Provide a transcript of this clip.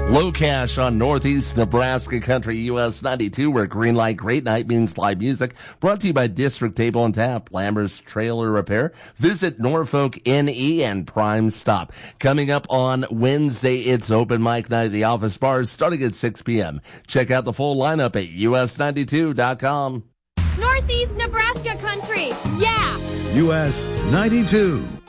Low Cash on Northeast Nebraska Country US 92, where green light, great night means live music. Brought to you by District Table and Tap, Lamber's Trailer Repair. Visit Norfolk NE and Prime Stop. Coming up on Wednesday, it's open mic night at the Office Bars starting at 6 p.m. Check out the full lineup at us92.com. Northeast Nebraska Country, yeah! US 92.